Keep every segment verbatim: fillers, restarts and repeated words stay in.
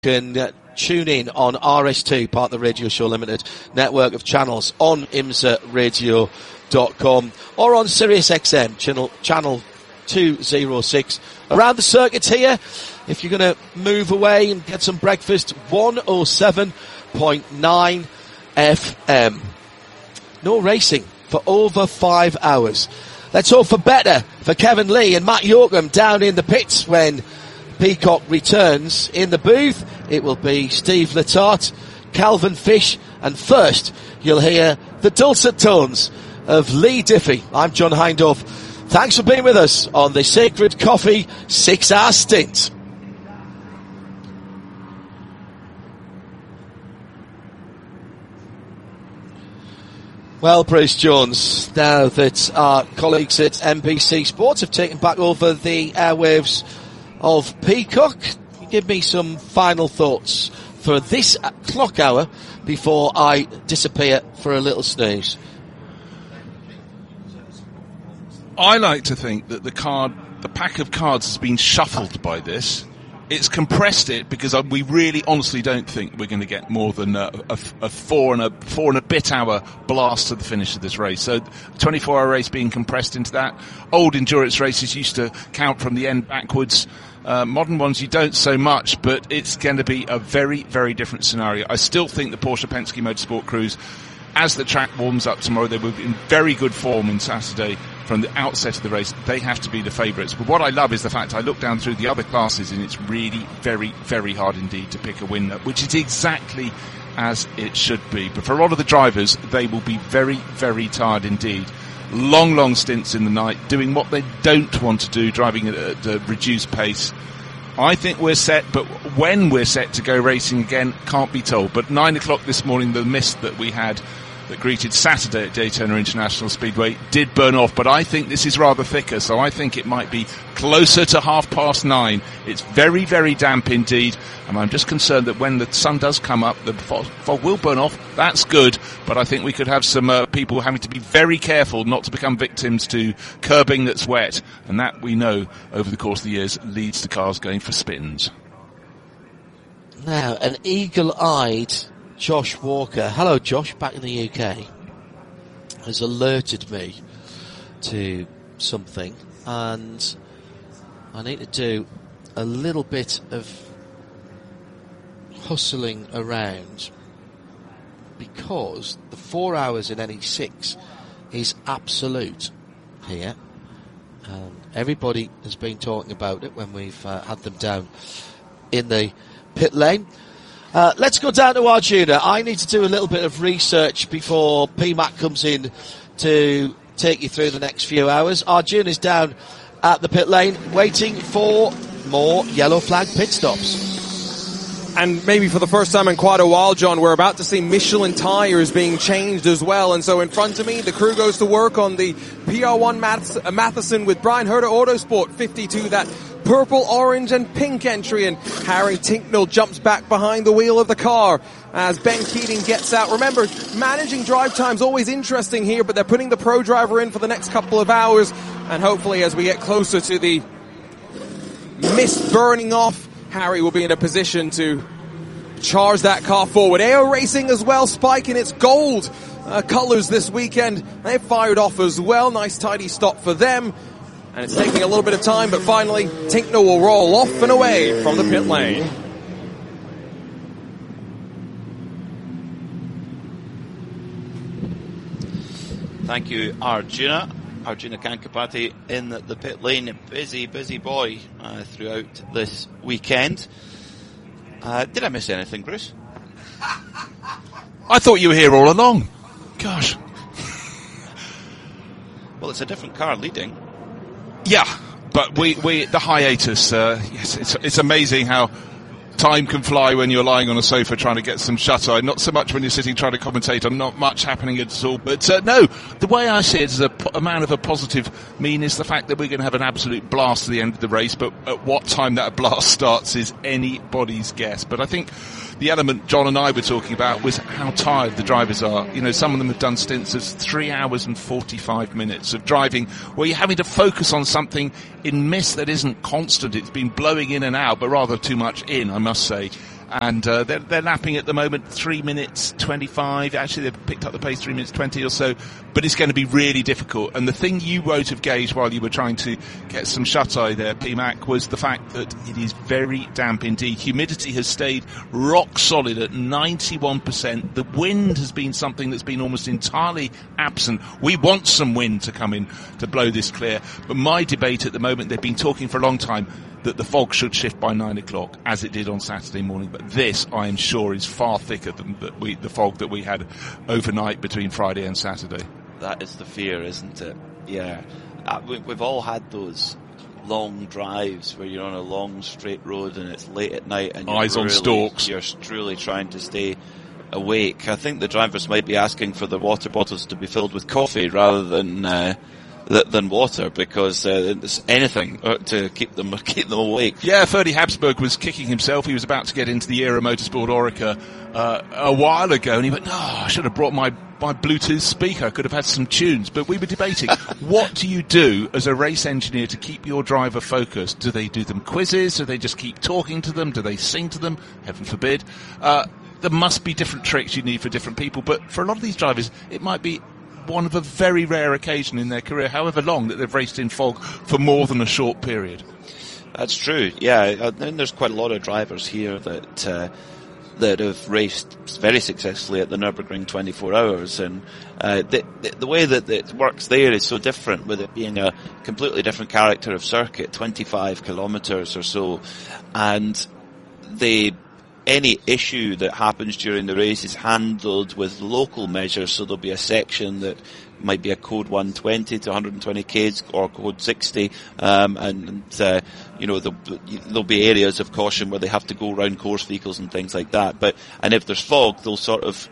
can uh, tune in on R S two, part of the Radio Show Limited network of channels on imsa radio dot com or on Sirius X M channel channel two oh six. Around the circuit here, if you're going to move away and get some breakfast, one oh seven point nine F M. No racing for over five hours. Let's hope for better for Kevin Lee and Matt Yorkham down in the pits when Peacock returns. In the booth, it will be Steve Letarte, Calvin Fish, and first you'll hear the dulcet tones of Lee Diffie. I'm John Hindhaugh. Thanks for being with us on the Sacred Coffee six-hour stint. Well, Bruce Jones, now that our colleagues at N B C Sports have taken back over the airwaves of Peacock, give me some final thoughts for this clock hour before I disappear for a little snooze. I like to think that the card, the pack of cards has been shuffled by this. It's compressed it because we really honestly don't think we're going to get more than a, a, a four and a four and a bit hour blast to the finish of this race. So twenty-four hour race being compressed into that. Old endurance races used to count from the end backwards. Uh, modern ones you don't so much, but it's going to be a very, very different scenario. I still think the Porsche Penske Motorsport crews, as the track warms up tomorrow, they will be in very good form on Saturday from the outset of the race. They have to be the favourites. But what I love is the fact I look down through the other classes and it's really very, very hard indeed to pick a winner, which is exactly as it should be. But for a lot of the drivers, they will be very, very tired indeed. Long, long stints in the night, doing what they don't want to do, driving at a, at a reduced pace. I think we're set, but when we're set to go racing again, can't be told. But nine o'clock this morning, the mist that we had that greeted Saturday at Daytona International Speedway did burn off, but I think this is rather thicker, so I think it might be closer to half past nine. It's very, very damp indeed, and I'm just concerned that when the sun does come up, the fog, fog will burn off. That's good, but I think we could have some uh, people having to be very careful not to become victims to curbing that's wet, and that we know over the course of the years leads to cars going for spins. Now, an eagle-eyed Josh Walker, hello Josh, back in the U K, has alerted me to something, and I need to do a little bit of hustling around because the four hours in N E six is absolute here. Um, everybody has been talking about it when we've uh, had them down in the pit lane. Uh, let's go down to Arjuna. I need to do a little bit of research before P MAC comes in to take you through the next few hours. Arjuna's down at the pit lane waiting for more yellow flag pit stops. And maybe for the first time in quite a while, John, we're about to see Michelin tyres being changed as well. And so in front of me, the crew goes to work on the P R one Math- Matheson with Brian Herter Autosport fifty-two, that purple, orange and pink entry, and Harry Tinknell jumps back behind the wheel of the car as Ben Keating gets out. Remember, managing drive time's always interesting here, but they're putting the pro driver in for the next couple of hours, and hopefully as we get closer to the mist burning off, Harry will be in a position to charge that car forward. A O Racing as well, spiking its gold uh, colours this weekend. They've fired off as well. Nice tidy stop for them. And it's taking a little bit of time, but finally Tinknell will roll off and away from the pit lane. Thank you, Arjuna. Arjuna Kankapati in the, the pit lane. Busy, busy boy uh, throughout this weekend. Uh, did I miss anything, Bruce? I thought you were here all along. Gosh. Well, it's a different car leading. Yeah, but we, we the hiatus, uh, yes, it's, it's amazing how time can fly when you're lying on a sofa trying to get some shut-eye. Not so much when you're sitting trying to commentate on not much happening at all. But uh, no, the way I see it as a, a man of a positive mean is the fact that we're going to have an absolute blast at the end of the race. But at what time that blast starts is anybody's guess. But I think the element John and I were talking about was how tired the drivers are. You know, some of them have done stints of three hours and forty-five minutes of driving where you're having to focus on something in mist that isn't constant. It's been blowing in and out, but rather too much in, I must say. and uh, they're, they're lapping at the moment three minutes twenty-five. Actually, they've picked up the pace three minutes twenty or so, but it's going to be really difficult. And the thing you wrote of Gage while you were trying to get some shut-eye there, P MAC, was the fact that it is very damp indeed. Humidity has stayed rock solid at ninety-one percent. The wind has been something that's been almost entirely absent. We want some wind to come in to blow this clear, but my debate at the moment, they've been talking for a long time that the fog should shift by nine o'clock, as it did on Saturday morning. But this, I am sure, is far thicker than the, we, the fog that we had overnight between Friday and Saturday. That is the fear, isn't it? Yeah. Uh, we, we've all had those long drives where you're on a long straight road and it's late at night and you're eyes on really, stalks. You're truly trying to stay awake. I think the drivers might be asking for the water bottles to be filled with coffee rather than uh, than water, because uh, it's anything to keep them keep them awake. Yeah, Ferdy Habsburg was kicking himself. He was about to get into the Era Motorsport Orica uh, a while ago, and he went, "No, I should have brought my my Bluetooth speaker. I could have had some tunes." But we were debating, what do you do as a race engineer to keep your driver focused? Do they do them quizzes? Do they just keep talking to them? Do they sing to them? Heaven forbid. Uh, there must be different tricks you need for different people, but for a lot of these drivers, it might be one of a very rare occasion in their career, however long, that they've raced in fog for more than a short period. That's true, yeah. And there's quite a lot of drivers here that uh, that have raced very successfully at the Nürburgring twenty-four hours, and uh, the, the, the way that it works there is so different, with it being a completely different character of circuit, twenty-five kilometres or so, and they any issue that happens during the race is handled with local measures. So there'll be a section that might be a code one twenty to one hundred twenty k's or code sixty, um, and uh, you know there'll, there'll be areas of caution where they have to go around course vehicles and things like that. But and if there's fog, they'll sort of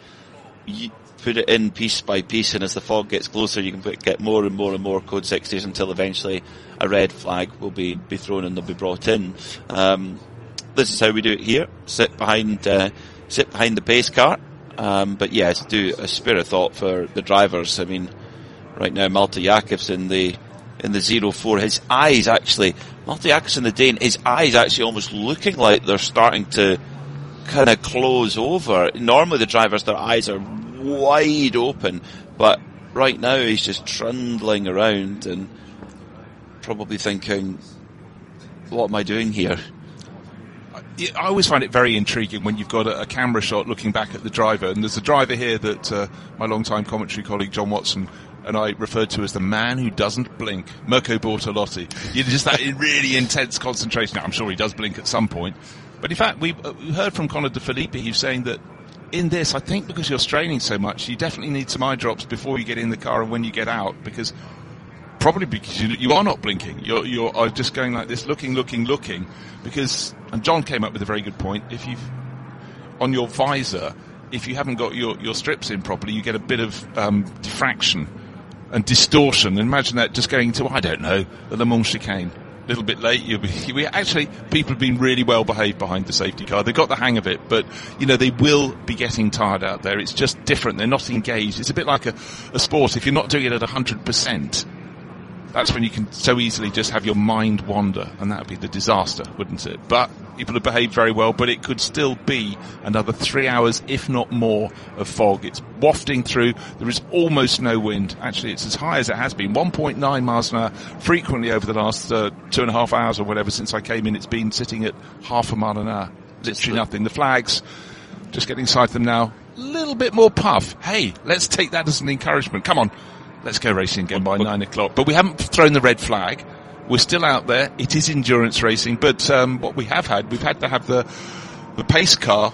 put it in piece by piece, and as the fog gets closer, you can put, get more and more and more code sixties until eventually a red flag will be be thrown and they'll be brought in. Um, This is how we do it here. Sit behind, uh, sit behind the pace car. Um, but yes, do a spare of thought for the drivers. I mean, right now, Malte Jakobs in the, in the zero four, his eyes actually, Malte Jakobs in the Dane, his eyes actually almost looking like they're starting to kind of close over. Normally the drivers, their eyes are wide open, but right now he's just trundling around and probably thinking, what am I doing here? I always find it very intriguing when you've got a, a camera shot looking back at the driver, and there's a driver here that uh, my long-time commentary colleague John Watson and I referred to as the man who doesn't blink, Mirko Bortolotti. You're just that really intense concentration. Now, I'm sure he does blink at some point, but in fact we uh, heard from Conor De Filippi, who's saying that in this, I think because you're straining so much, you definitely need some eye drops before you get in the car and when you get out, because probably because you, you are not blinking. You're, you're are just going like this, looking, looking, looking. Because, and John came up with a very good point, if you've, on your visor, if you haven't got your, your strips in properly, you get a bit of um, diffraction and distortion. And imagine that just going to, I don't know, the Le Mans chicane. A little bit late. You'll be, we actually, people have been really well behaved behind the safety car. They've got the hang of it, but, you know, they will be getting tired out there. It's just different. They're not engaged. It's a bit like a, a sport. If you're not doing it at one hundred percent, that's when you can so easily just have your mind wander, and that would be the disaster, wouldn't it? But people have behaved very well, but it could still be another three hours, if not more, of fog. It's wafting through. There is almost no wind. Actually, it's as high as it has been, one point nine miles an hour, frequently over the last uh, two and a half hours or whatever since I came in. It's been sitting at half a mile an hour. Literally nothing. The flags, just getting inside them now. A little bit more puff. Hey, let's take that as an encouragement. Come on. Let's go racing again by nine o'clock. But we haven't thrown the red flag. We're still out there. It is endurance racing. But um, what we have had, we've had to have the the pace car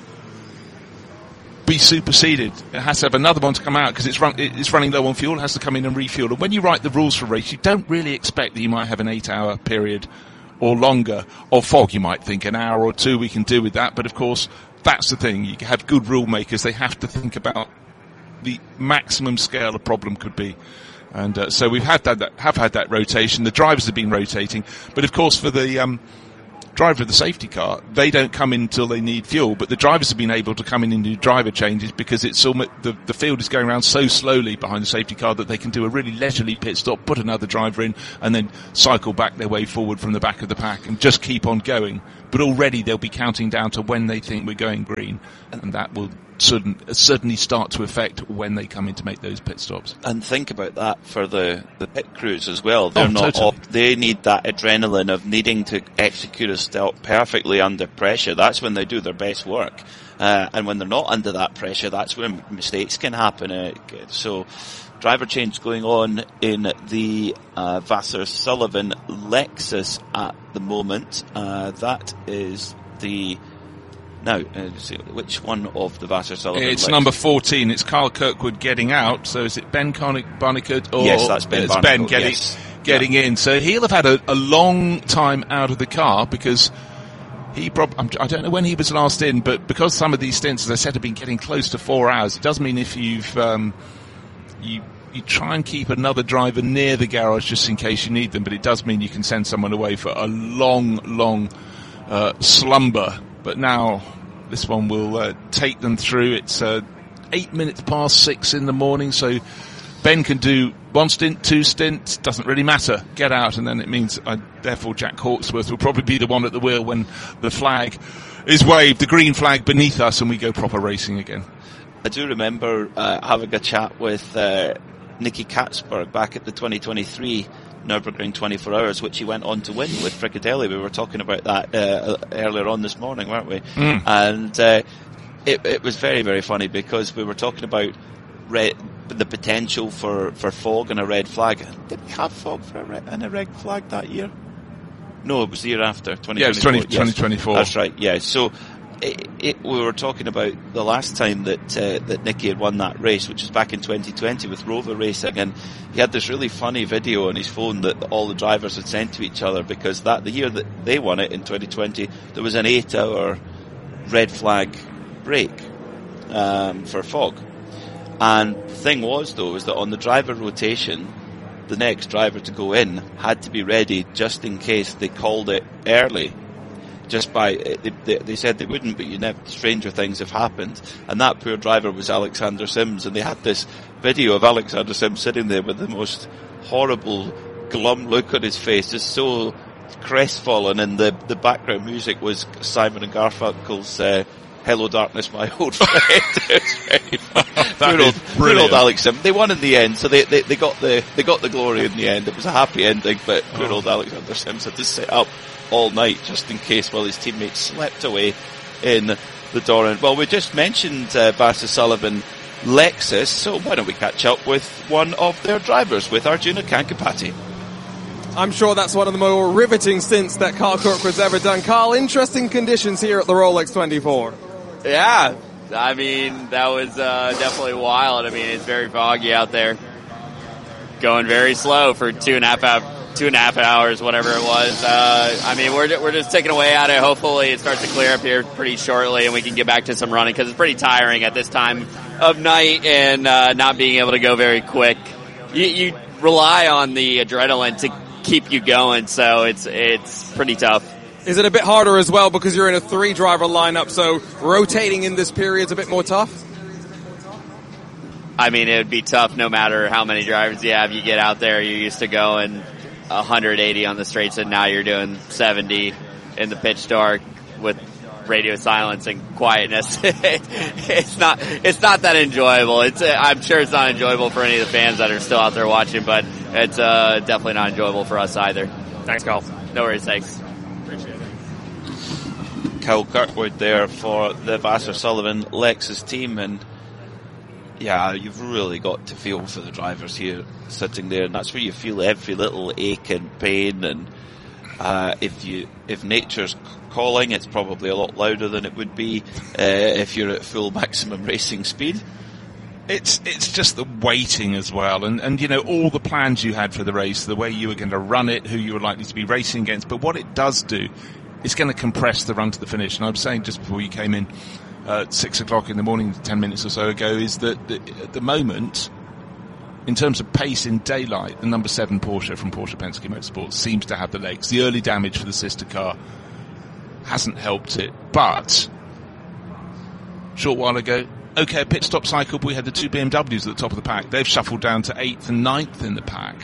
be superseded. It has to have another one to come out because it's, run, it's running low on fuel. It has to come in and refuel. And when you write the rules for a race, you don't really expect that you might have an eight-hour period or longer of fog. You might think an hour or two we can do with that. But, of course, that's the thing. You have good rule makers. They have to think about the maximum scale a problem could be. And uh, so we've had that, that, have had that rotation. The drivers have been rotating. But, of course, for the um, driver of the safety car, they don't come in until they need fuel. But the drivers have been able to come in and do driver changes because it's almost, the, the field is going around so slowly behind the safety car that they can do a really leisurely pit stop, put another driver in, and then cycle back their way forward from the back of the pack and just keep on going but already they'll be counting down to when they think we're going green, and that will certain, certainly start to affect when they come in to make those pit stops. And think about that for the, the pit crews as well. They're Oh, not totally. off, they need that adrenaline of needing to execute a stop perfectly under pressure. That's when they do their best work. Uh, and when they're not under that pressure, that's when mistakes can happen. Uh, so, driver change going on in the uh, Vasser-Sullivan Lexus at the moment. Uh, that is the... Now, uh, see, which one of the Vasser-Sullivan It's Lexus? number fourteen. It's Carl Kirkwood getting out. So is it Ben Barnicott? Or Yes, that's Ben it's Ben Barnicott, getting, yes. getting Yeah. in. So he'll have had a, a long time out of the car because he prob- I'm, I don't know when he was last in, but because some of these stints, as I said, have been getting close to four hours, it does mean if you've um, you you try and keep another driver near the garage just in case you need them, but it does mean you can send someone away for a long, long uh, slumber. But now this one will uh, take them through. It's uh, eight minutes past six in the morning, so Ben can do one stint, two stints, doesn't really matter. Get out, and then it means, uh, therefore, Jack Hawksworth will probably be the one at the wheel when the flag is waved, the green flag beneath us, and we go proper racing again. I do remember uh, having a chat with uh, Nicky Katzberg back at the twenty twenty-three Nürburgring twenty-four hours, which he went on to win with Fricadelli. We were talking about that uh, earlier on this morning, weren't we? Mm. And uh, it, it was very, very funny because we were talking about red, the potential for, for fog and a red flag. Did we have fog for a red, and a red flag that year? No, it was the year after, twenty twenty-four. Yeah, it was twenty, yes. twenty twenty-four. That's right, yeah. So it, it, we were talking about the last time that uh, that Nicky had won that race, which was back in twenty twenty with Rover Racing, and he had this really funny video on his phone that all the drivers had sent to each other because that the year that they won it in twenty twenty, there was an eight-hour red flag break um, for fog. And the thing was, though, was that on the driver rotation, the next driver to go in had to be ready just in case they called it early. Just by, they, they, they said they wouldn't, but you never, stranger things have happened. And that poor driver was Alexander Sims, and they had this video of Alexander Sims sitting there with the most horrible, glum look on his face, just so crestfallen, and the, the background music was Simon and Garfunkel's, uh, Hello Darkness, My Old Friend. It's very funny. Poor old, poor old Alex Sims. They won in the end, so they, they, they got the, they got the glory in the end. It was a happy ending, but poor old Alexander Sims had to sit up all night just in case while his teammates slept away in the Doran. Well, we just mentioned uh, Vasser-Sullivan Lexus, so why don't we catch up with one of their drivers, with Arjuna Kankapati. I'm sure that's one of the more riveting stints that Carl Kirkwood's ever done. Carl, interesting conditions here at the Rolex twenty-four. Yeah, I mean, that was uh, definitely wild. I mean, it's very foggy out there. Going very slow for two and a half hours. Two and a half hours, whatever it was. Uh, I mean, we're we're just taking away at it. Hopefully, it starts to clear up here pretty shortly, and we can get back to some running because it's pretty tiring at this time of night and uh, not being able to go very quick. You, you rely on the adrenaline to keep you going, so it's it's pretty tough. Is it a bit harder as well because you're in a three-driver lineup, so rotating in this period's a bit more tough? I mean, it would be tough no matter how many drivers you have. You get out there, you're used to going one hundred eighty on the straights, and now you're doing seventy in the pitch dark with radio silence and quietness. it's not it's not that enjoyable. It's uh, I'm sure it's not enjoyable for any of the fans that are still out there watching, but it's uh, definitely not enjoyable for us either. Thanks, Carl. No worries, thanks. Appreciate it. Kyle Kirkwood there for the Vasser-Sullivan Lexus team, and yeah, you've really got to feel for the drivers here sitting there, and that's where you feel every little ache and pain. And uh, if you if nature's calling, it's probably a lot louder than it would be uh, if you're at full maximum racing speed. It's it's just the waiting as well, and and you know all the plans you had for the race, the way you were going to run it, who you were likely to be racing against. But what it does do, it's going to compress the run to the finish. And I was saying just before you came in, uh, six o'clock in the morning, ten minutes or so ago, is that the, at the moment, in terms of pace in daylight, the number seven Porsche from Porsche Penske Motorsports seems to have the legs. The early damage for the sister car hasn't helped it, but a short while ago, okay, pit stop cycle, we had the two B M Ws at the top of the pack. They've shuffled down to eighth and ninth in the pack.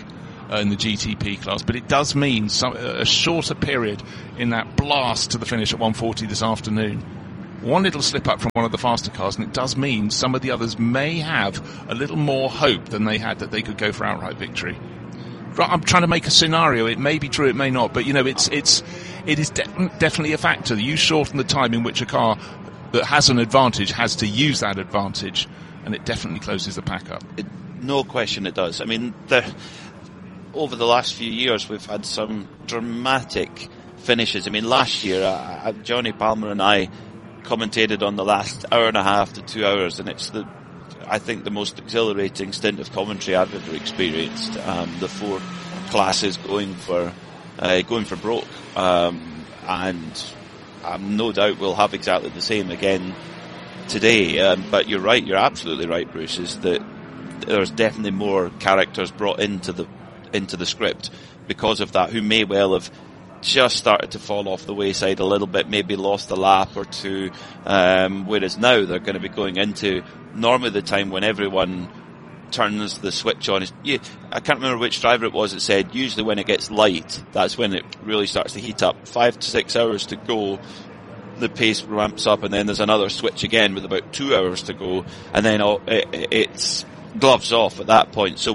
uh, in the G T P class, but it does mean some, a shorter period in that blast to the finish at one forty this afternoon. One little slip up from one of the faster cars, and it does mean some of the others may have a little more hope than they had that they could go for outright victory. I'm trying to make a scenario. It may be true, it may not, but you know, it's it's it is de- definitely a factor. You shorten the time in which a car that has an advantage has to use that advantage, and it definitely closes the pack up. It, no question, it does. I mean, the, over the last few years, we've had some dramatic finishes. I mean, last year, uh, Johnny Palmer and I commentated on the last hour and a half to two hours, and it's the, I think, the most exhilarating stint of commentary I've ever experienced. Um, the four classes going for uh, going for broke, um, and um, no doubt we'll have exactly the same again today. Um, but you're right, you're absolutely right, Bruce. Is that there's definitely more characters brought into the into the script because of that, who may well have just started to fall off the wayside a little bit, maybe lost a lap or two, um, whereas now they're going to be going into normally the time when everyone turns the switch on. You, I can't remember which driver it was that said usually when it gets light, that's when it really starts to heat up. Five to six hours to go, the pace ramps up, and then there's another switch again with about two hours to go, and then it, it's gloves off at that point. So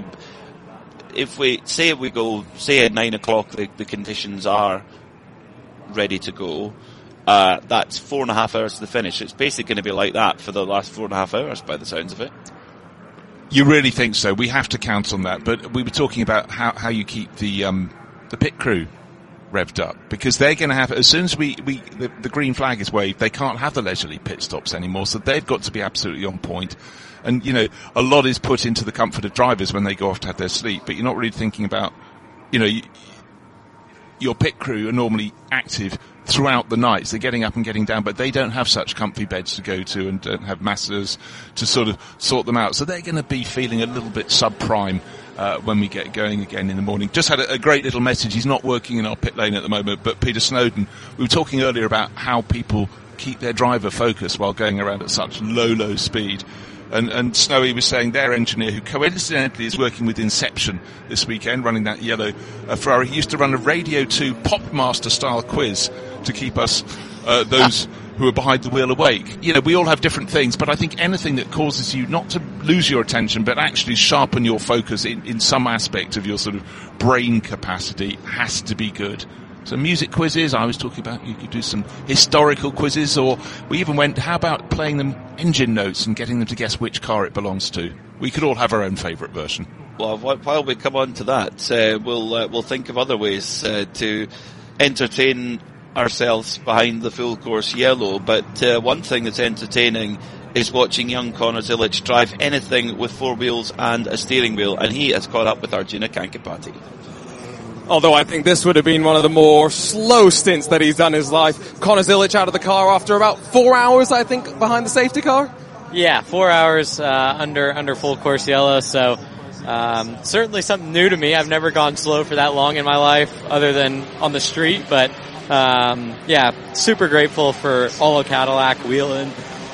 if we say we go, say at nine o'clock the, the conditions are ready to go, uh, that's four and a half hours to the finish. It's basically going to be like that for the last four and a half hours by the sounds of it. You really think so? We have to count on that. But we were talking about how, how you keep the um, the pit crew revved up, because they're going to have, as soon as we, we the, the green flag is waved, they can't have the leisurely pit stops anymore, so they've got to be absolutely on point. And, you know, a lot is put into the comfort of drivers when they go off to have their sleep, but you're not really thinking about, you know, you, your pit crew are normally active throughout the night. So they're getting up and getting down, but they don't have such comfy beds to go to and don't have masseurs to sort of sort them out. So they're going to be feeling a little bit subprime uh, when we get going again in the morning. Just had a, a great little message. He's not working in our pit lane at the moment, but Peter Snowden, we were talking earlier about how people keep their driver focused while going around at such low, low speed. And, and Snowy was saying their engineer, who coincidentally is working with Inception this weekend, running that yellow uh, Ferrari, he used to run a Radio two Popmaster style quiz to keep us, uh, those who are behind the wheel, awake. You know, we all have different things, but I think anything that causes you not to lose your attention, but actually sharpen your focus in, in some aspect of your sort of brain capacity has to be good. So music quizzes, I was talking about, you could do some historical quizzes, or we even went, how about playing them engine notes and getting them to guess which car it belongs to? We could all have our own favourite version. Well, while we come on to that, uh, we'll uh, we'll think of other ways uh, to entertain ourselves behind the full course yellow, but uh, one thing that's entertaining is watching young Conor Zilic drive anything with four wheels and a steering wheel, and he has caught up with Arjuna Kankapati. Although I think this would have been one of the more slow stints that he's done in his life. Conor Zilic out of the car after about four hours, I think, behind the safety car. Yeah, four hours uh, under under full course yellow. So um, certainly something new to me. I've never gone slow for that long in my life, other than on the street. But um, yeah, super grateful for Olo Cadillac Wheeling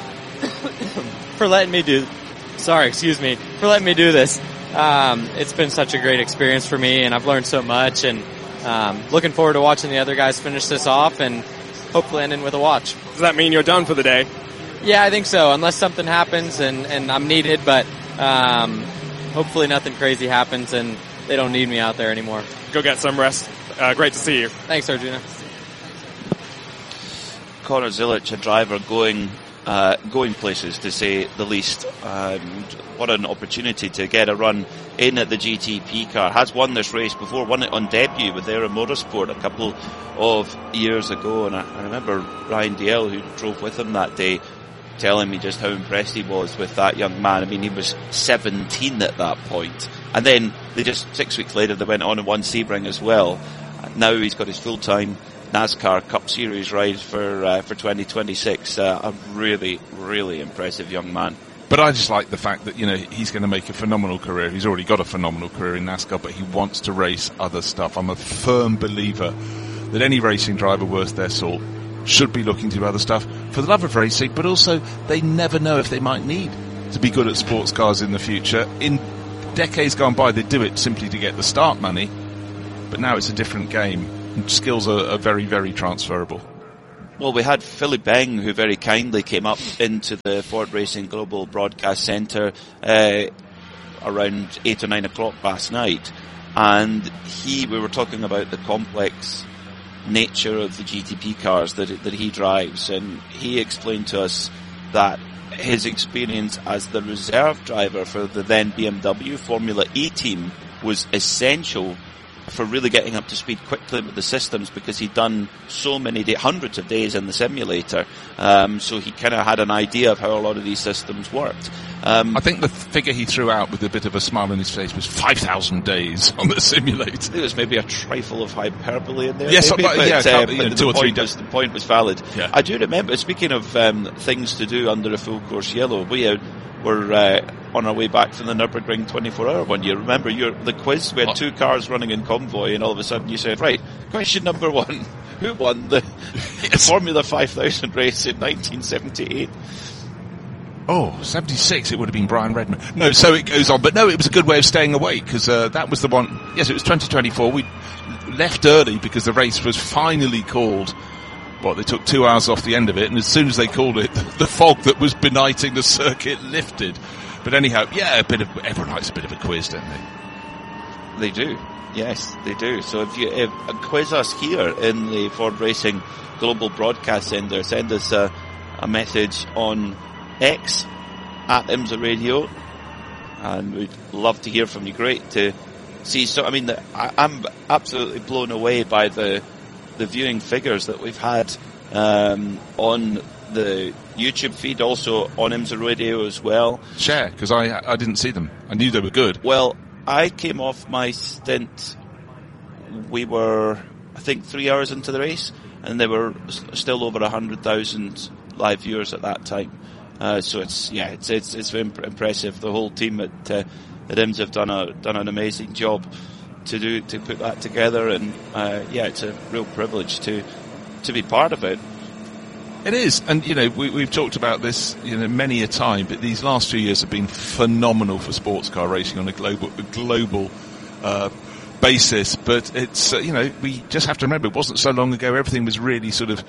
for letting me do. Sorry, excuse me, for letting me do this. Um, it's been such a great experience for me, and I've learned so much, and um, looking forward to watching the other guys finish this off and hopefully ending with a watch. Does that mean you're done for the day? Yeah, I think so, unless something happens and, and I'm needed, but um, hopefully nothing crazy happens and they don't need me out there anymore. Go get some rest. Uh, great to see you. Thanks, Arjuna. Conor Zilic, a driver going uh, going places, to say the least. Um, what an opportunity to get a run in at the G T P car. Has won this race before, won it on debut with Era Motorsport a couple of years ago, and I, I remember Ryan Dalziel, who drove with him that day, telling me just how impressed he was with that young man. I mean, he was seventeen at that point. And then they just, six weeks later, they went on and won Sebring as well. Now he's got his full-time NASCAR Cup Series ride for uh, for twenty twenty-six. Uh, a really, really impressive young man. But I just like the fact that, you know, he's going to make a phenomenal career. He's already got a phenomenal career in NASCAR, but he wants to race other stuff. I'm a firm believer that any racing driver worth their salt should be looking to do other stuff for the love of racing, but also they never know if they might need to be good at sports cars in the future. In decades gone by, they'd do it simply to get the start money, but now it's a different game. And skills are, are very, very transferable. Well, we had Philly Beng, who very kindly came up into the Ford Racing Global Broadcast Centre uh, around eight or nine o'clock last night, and he, we were talking about the complex nature of the G T P cars that that he drives, and he explained to us that his experience as the reserve driver for the then B M W Formula E team was essential for really getting up to speed quickly with the systems, because he'd done so many day, hundreds of days in the simulator, um, so he kind of had an idea of how a lot of these systems worked. Um, I think the figure he threw out with a bit of a smile on his face was five thousand days on the simulator. There was maybe a trifle of hyperbole in there. Yes, maybe, but, but, yeah, uh, couple, but you know, two the, or three point was, the point was valid. Yeah. I do remember, speaking of um, things to do under a full course yellow, we uh, were uh, on our way back from the Nürburgring twenty-four hour one year. Remember your, the quiz? We had what? two cars running in convoy, and all of a sudden you said, right, question number one, who won the, yes. the Formula five thousand race in nineteen seventy-eight? Oh, seventy-six, it would have been Brian Redman. No, so it goes on. But no, it was a good way of staying awake, because uh, that was the one. Yes, it was twenty twenty-four. We left early because the race was finally called. What, they took two hours off the end of it, and as soon as they called it, the fog that was benighting the circuit lifted. But anyhow, yeah, a bit of, everyone likes a bit of a quiz, don't they? They do. Yes, they do. So if you if, uh, quiz us here in the Ford Racing Global Broadcast Centre, send us a, a message on X at IMSA Radio, and we'd love to hear from you. Great to see. So I mean, the, I, I'm absolutely blown away by the the viewing figures that we've had um, on the YouTube feed, also on IMSA Radio as well. Share, because I I didn't see them. I knew they were good. Well, I came off my stint. We were, I think, three hours into the race, and there were still over a hundred thousand live viewers at that time. Uh, so it's yeah, it's it's it's very imp- impressive. The whole team at uh, at IMSA have done a done an amazing job to do to put that together, and uh, yeah, it's a real privilege to to be part of it. It is, and you know we, we've talked about this you know many a time, but these last few years have been phenomenal for sports car racing on a global a global uh, basis. But it's uh, you know we just have to remember it wasn't so long ago everything was really sort of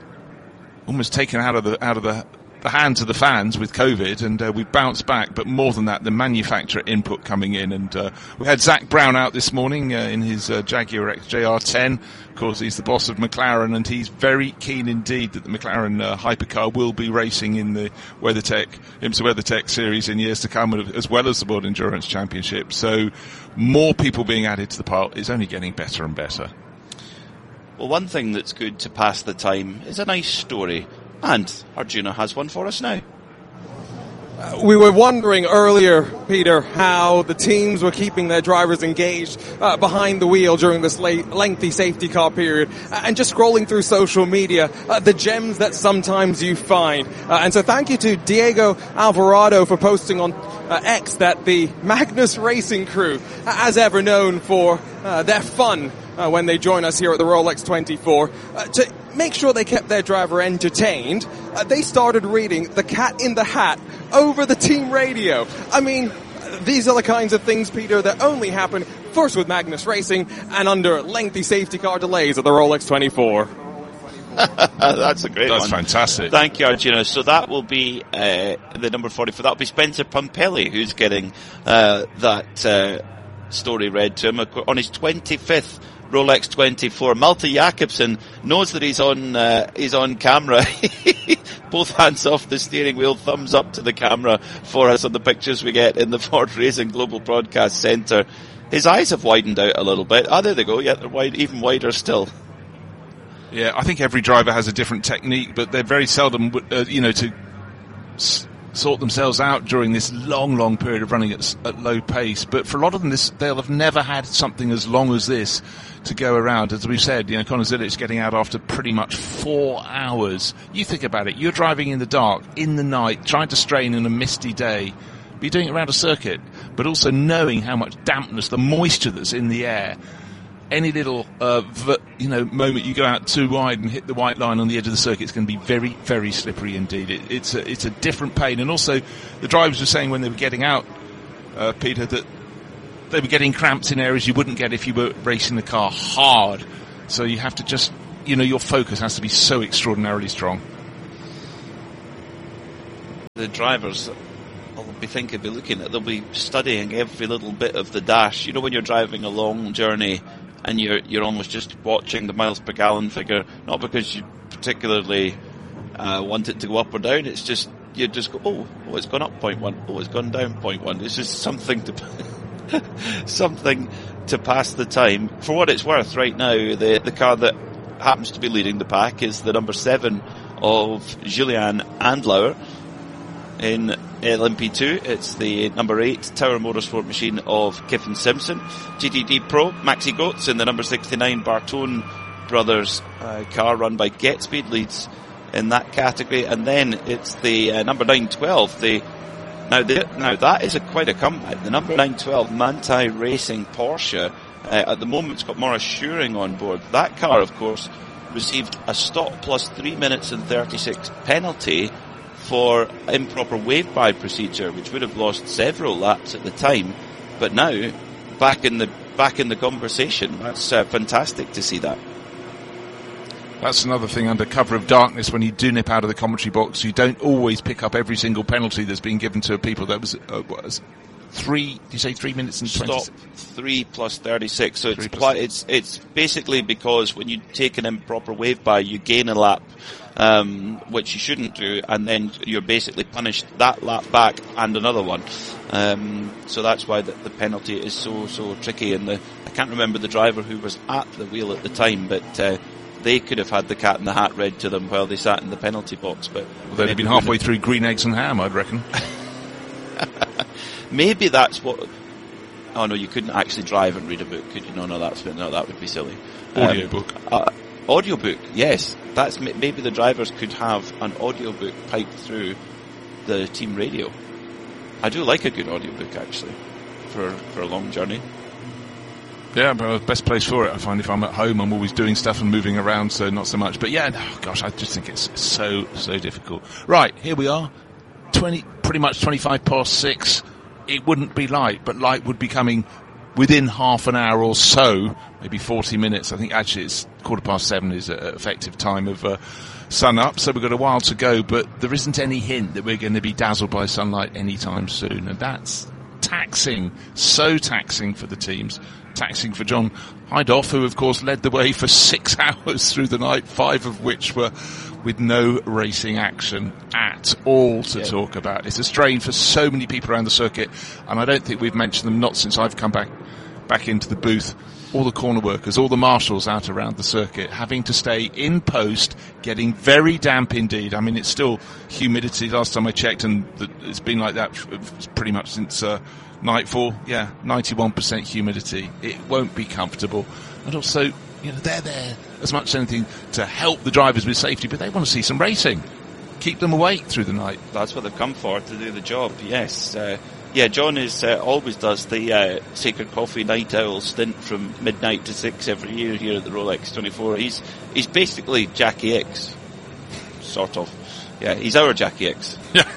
almost taken out of the out of the the hands of the fans with COVID, and uh, we bounced back. But more than that, the manufacturer input coming in, and uh, we had Zach Brown out this morning uh, in his uh, Jaguar X J R ten. Of course, he's the boss of McLaren, and he's very keen indeed that the McLaren uh, hypercar will be racing in the WeatherTech IMSA WeatherTech series in years to come, as well as the World Endurance Championship. So, more people being added to the pile is only getting better and better. Well, one thing that's good to pass the time is a nice story. And Arjuna has one for us now. Uh, we were wondering earlier, Peter, how the teams were keeping their drivers engaged uh, behind the wheel during this late, lengthy safety car period. Uh, and just scrolling through social media, uh, the gems that sometimes you find. Uh, and so thank you to Diego Alvarado for posting on uh, X that the Magnus Racing crew, uh, as ever known for uh, their fun uh, when they join us here at the Rolex twenty-four, uh, to make sure they kept their driver entertained, uh, they started reading The Cat in the Hat over the team radio. I mean, these are the kinds of things, Peter, that only happen first with Magnus Racing and under lengthy safety car delays at the Rolex twenty-four. That's a great That's one. That's fantastic. Thank you, Arjuna. So that will be uh, the number forty-four. That will be Spencer Pumpelly who's getting uh, that uh, story read to him on his twenty-fifth Rolex twenty-four. Malte Jakobsen knows that he's on uh, he's on camera. Both hands off the steering wheel, thumbs up to the camera for us on the pictures we get in the Ford Racing Global Broadcast Centre. His eyes have widened out a little bit. Ah, there they go. Yeah, they're wide, even wider still. Yeah, I think every driver has a different technique, but they're very seldom, uh, you know, to s- sort themselves out during this long, long period of running at, at low pace. But for a lot of them, this, they'll have never had something as long as this to go around. As we've said, you know, Conor Zilic getting out after pretty much four hours. You think about it, you're driving in the dark, in the night, trying to strain in a misty day. But you're doing it around a circuit, but also knowing how much dampness, the moisture that's in the air. Any little, uh, v- you know, moment you go out too wide and hit the white line on the edge of the circuit, it's going to be very, very slippery indeed. It, it's a, it's a different pain. And also, the drivers were saying when they were getting out, uh, Peter, that they were getting cramps in areas you wouldn't get if you were racing the car hard. So you have to just, you know, your focus has to be so extraordinarily strong. The drivers will be thinking, be looking at, they'll be studying every little bit of the dash. You know, when you're driving a long journey and you're you're almost just watching the miles per gallon figure, not because you particularly uh, want it to go up or down. It's just you just go, oh, oh, it's gone up point one. Oh, it's gone down point one. It's just something to something to pass the time. For what it's worth, right now, the the car that happens to be leading the pack is the number seven of Julian Andlauer in L M P two. It's the number eight Tower Motorsport machine of Kiffin Simpson. G T D Pro, Maxi Goetz in the number sixty-nine Bartone Brothers uh, car run by GetSpeed leads in that category. And then it's the uh, number nine twelve, the Now, the, now that is a quite a comeback. The number nine twelve Manthey Racing Porsche, uh, at the moment it's got Maurice Schuring on board. That car, of course, received a stop plus three minutes and thirty-six penalty for improper wave-by procedure, which would have lost several laps at the time. But now, back in the back in the conversation. That's uh, fantastic to see that. That's another thing under cover of darkness. When you do nip out of the commentary box, you don't always pick up every single penalty that's been given to people. That was, uh, what was three, did you say three minutes and twenty? Stop three plus thirty-six. So it's, pl- it's, it's basically because when you take an improper wave by, you gain a lap, um, which you shouldn't do, and then you're basically punished that lap back and another one. Um, so that's why the, the penalty is so, so tricky. And the, I can't remember the driver who was at the wheel at the time, but, uh, they could have had the cat in the hat read to them while they sat in the penalty box, but well, they'd have been halfway through Green Eggs and Ham, I'd reckon. Maybe that's what. Oh no, you couldn't actually drive and read a book, could you? No, no, that's no, that would be silly. Audiobook. Um, uh, audiobook, yes. That's maybe the drivers could have an audiobook piped through the team radio. I do like a good audiobook actually for for a long journey. Yeah, but best place for it, I find. If I'm at home, I'm always doing stuff and moving around, so not so much. But yeah, oh gosh, I just think it's so, so difficult. Right, here we are. twenty, pretty much twenty-five past six. It wouldn't be light, but light would be coming within half an hour or so, maybe forty minutes. I think actually it's quarter past seven is an effective time of uh, sun up, so we've got a while to go, but there isn't any hint that we're going to be dazzled by sunlight anytime soon, and that's taxing, so taxing for the teams. Taxing for John Hindhaugh, who of course led the way for six hours through the night, five of which were with no racing action at all to yeah. talk about. It's a strain for so many people around the circuit, and I don't think we've mentioned them, not since I've come back back into the booth. All the corner workers, all the marshals out around the circuit, having to stay in post, getting very damp indeed. I mean, it's still humidity. Last time I checked, and it's been like that pretty much since uh, nightfall. Yeah, ninety-one percent humidity. It won't be comfortable. And also, you know, they're there as much as anything to help the drivers with safety, but they want to see some racing. Keep them awake through the night. That's what they've come for, to do the job, yes. Uh, yeah, John is uh, always does the uh, Sacred Coffee Night Owl stint from midnight to six every year here at the Rolex twenty-four. He's he's basically Jackie X, sort of. Yeah, he's our Jackie X. Yeah.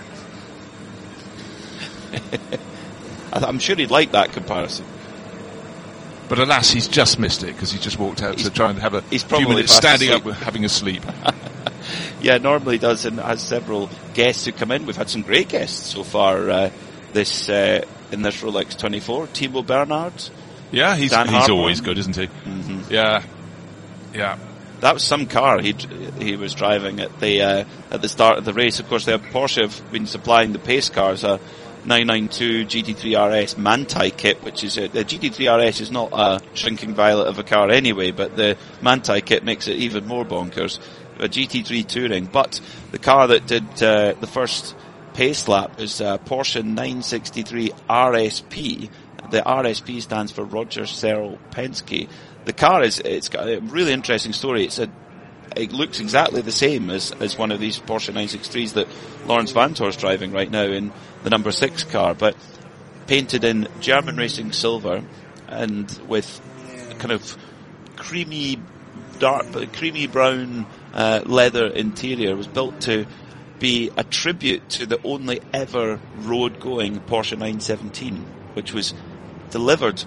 I'm sure he'd like that comparison. But alas, he's just missed it because he just walked out he's to try and have a he's few minutes standing asleep. up having a sleep. Yeah, normally does, and has several guests who come in. We've had some great guests so far uh, this uh, in this Rolex twenty-four. Thibaut Bernard. Yeah, he's Dan he's Harper. always good, isn't he? Mm-hmm. Yeah, yeah. That was some car he he was driving at the uh, at the start of the race. Of course, the Porsche have been supplying the pace cars a nine ninety-two G T three R S Manthey kit, which is a, the G T three R S is not a shrinking violet of a car anyway, but the Manthey kit makes it even more bonkers. A G T three Touring, but the car that did uh, the first pace lap is a Porsche nine sixty-three R S P. The R S P stands for Roger Searle Penske. The car is, it's got a really interesting story. It's a, it looks exactly the same as, as one of these Porsche nine sixty-threes that Lawrence Vantor's driving right now in the number six car, but painted in German racing silver and with kind of creamy, dark, creamy brown uh, leather interior. Was built to be a tribute to the only ever road-going Porsche nine seventeen, which was delivered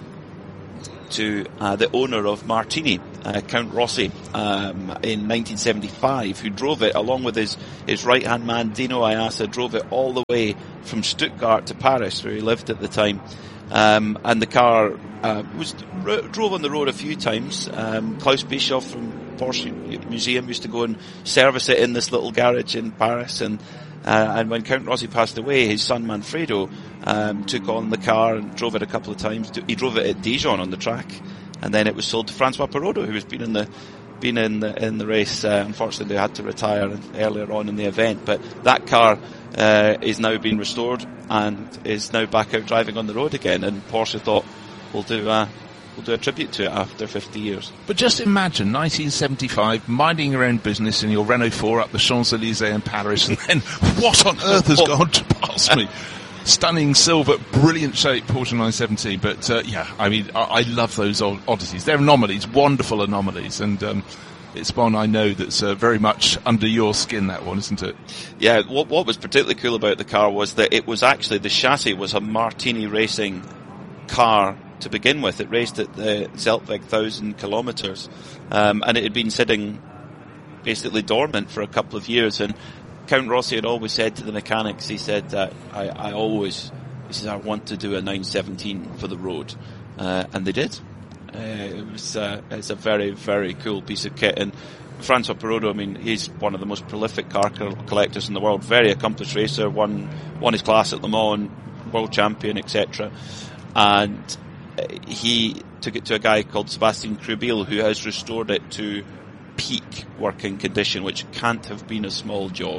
to uh, the owner of Martini, uh, Count Rossi, um, in nineteen seventy-five, who drove it along with his, his right-hand man, Dino Iassa, drove it all the way from Stuttgart to Paris, where he lived at the time. Um, and the car uh, was r- drove on the road a few times. Um, Klaus Bischoff from Porsche Museum used to go and service it in this little garage in Paris, and Uh, and when Count Rossi passed away, his son Manfredo um, took on the car and drove it a couple of times. He drove it at Dijon on the track, and then it was sold to Francois Perrodo, who has been in the been in the in the race. Uh, unfortunately, they had to retire earlier on in the event, but that car uh, is now being restored and is now back out driving on the road again. And Porsche thought, we'll do a we'll do a tribute to it after fifty years. But just imagine nineteen seventy-five, minding your own business in your Renault four up the Champs-Elysees in Paris, and then what on earth has gone past me? Stunning silver, brilliant shape Porsche nine seventeen. But uh, yeah, I mean, I, I love those old oddities. They're anomalies, wonderful anomalies, and um, it's one I know that's uh, very much under your skin, that one, isn't it? Yeah, what, what was particularly cool about the car was that it was actually, the chassis was a Martini Racing car to begin with. It raced at the Zeltweg one thousand kilometres, um, and it had been sitting basically dormant for a couple of years, and Count Rossi had always said to the mechanics, he said that I, I always, he says, I want to do a nine seventeen for the road, uh, and they did. Uh, it was, uh, it's a very, very cool piece of kit, and Francois Perrodo, I mean, he's one of the most prolific car collectors in the world, very accomplished racer, won, won his class at Le Mans, world champion, et cetera, and he took it to a guy called Sebastian Krubel, who has restored it to peak working condition, which can't have been a small job.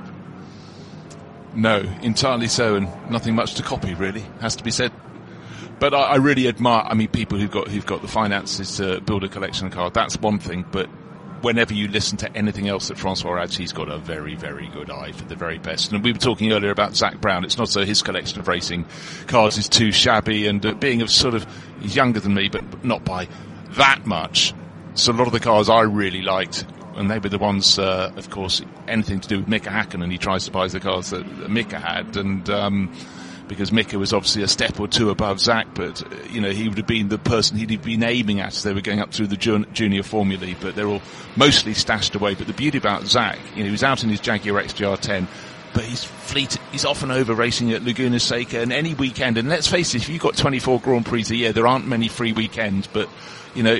No, entirely so, and nothing much to copy, really, has to be said. But I, I really admire, I mean, people who've got who've got the finances to build a collection car. That's one thing, but whenever you listen to anything else that Francois adds, he's got a very, very good eye for the very best. And we were talking earlier about Zak Brown. It's not so his collection of racing cars is too shabby, and uh, being of sort of, he's younger than me, but not by that much. So a lot of the cars I really liked, and they were the ones, uh, of course, anything to do with Mika Häkkinen. He tries to buy the cars that, that Mika had, and um, because Mika was obviously a step or two above Zak, but uh, you know, he would have been the person he'd have been aiming at as they were going up through the jun- junior formulae. But they're all mostly stashed away. But the beauty about Zak, you know, he was out in his Jaguar X J R ten. But he's fleet, he's often over racing at Laguna Seca, and any weekend, and let's face it, if you've got twenty-four Grand Prix a year, there aren't many free weekends, but, you know,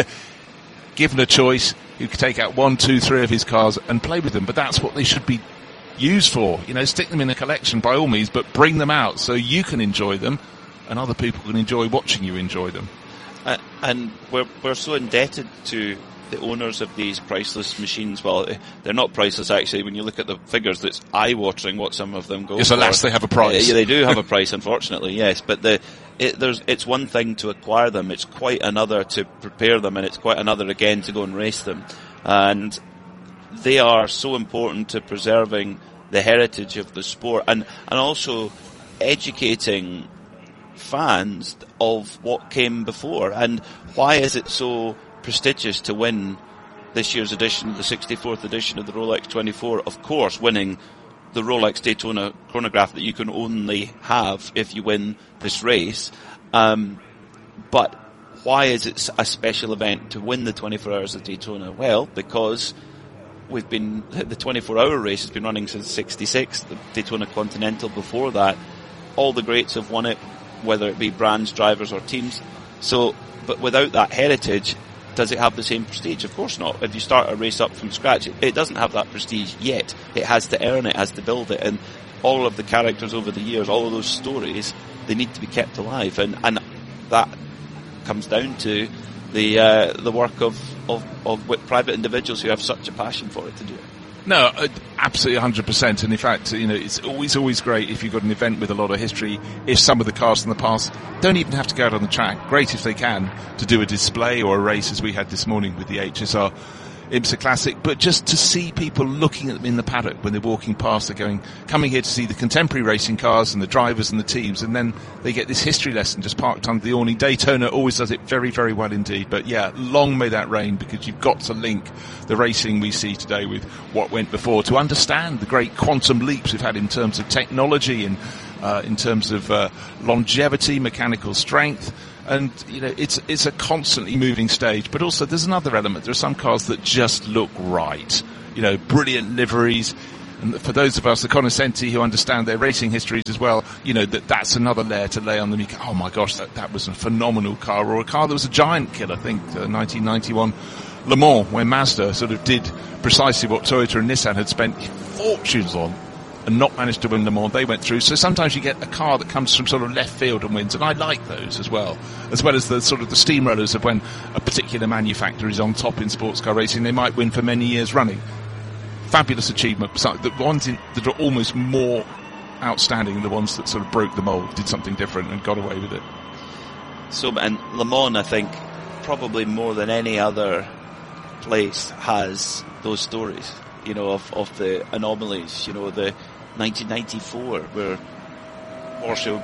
given a choice, you could take out one, two, three of his cars and play with them, but that's what they should be used for. You know, stick them in a collection by all means, but bring them out so you can enjoy them, and other people can enjoy watching you enjoy them. Uh, and we're, we're so indebted to the owners of these priceless machines. Well, they're not priceless actually. When you look at the figures, it's eye-watering what some of them go yes, for. Alas, they have a price. Uh, yeah, they do have a price, unfortunately, yes. But the it, there's it's one thing to acquire them, it's quite another to prepare them, and it's quite another again to go and race them. And they are so important to preserving the heritage of the sport, and and also educating fans of what came before, and why is it so prestigious to win this year's edition, the sixty-fourth edition of the Rolex twenty-four, of course winning the Rolex Daytona chronograph that you can only have if you win this race. Um, but why is it a special event to win the twenty-four hours of Daytona? Well, because we've been, the twenty-four hour race has been running since sixty-six, the Daytona Continental before that. All the greats have won it, whether it be brands, drivers or teams. So, but without that heritage, does it have the same prestige? Of course not. If you start a race up from scratch, it, it doesn't have that prestige yet. It has to earn it, has to build it, and all of the characters over the years, all of those stories, they need to be kept alive, and, and that comes down to the uh, the work of, of, of private individuals who have such a passion for it to do it. No, absolutely one hundred percent. And in fact, you know, it's always, always great if you've got an event with a lot of history, if some of the cars from the past don't even have to go out on the track. Great if they can, to do a display or a race as we had this morning with the H S R IMSA Classic, but just to see people looking at them in the paddock when they're walking past, they're going, coming here to see the contemporary racing cars and the drivers and the teams, and then they get this history lesson just parked under the awning. Daytona always does it very, very well indeed. But yeah, long may that reign, because you've got to link the racing we see today with what went before to understand the great quantum leaps we've had in terms of technology and uh, in terms of uh, longevity, mechanical strength, And, you know, it's it's a constantly moving stage. But also there's another element. There are some cars that just look right. You know, brilliant liveries. And for those of us, the cognoscenti who understand their racing histories as well, you know, that that's another layer to lay on them. You go, oh my gosh, that, that was a phenomenal car. Or a car that was a giant killer, I think, uh, nineteen ninety-one Le Mans, when Mazda sort of did precisely what Toyota and Nissan had spent fortunes on and not managed to win Le Mans. They went through. So sometimes you get a car that comes from sort of left field and wins, and I like those as well, as well as the sort of the steamrollers of when a particular manufacturer is on top in sports car racing. They might win for many years running. Fabulous achievement. The ones in, that are almost more outstanding than the ones that sort of broke the mold, did something different and got away with it. So, and Le Mans, I think, probably more than any other place has those stories, you know, of, of the anomalies, you know, the nineteen ninety-four where Porsche